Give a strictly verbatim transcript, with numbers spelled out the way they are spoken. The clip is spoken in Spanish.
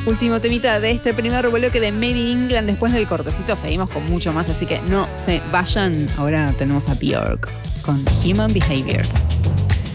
Último temita de este primer bloque de Made in England. Después del cortecito seguimos con mucho más, así que no se vayan. Ahora tenemos a Björk con Human Behavior.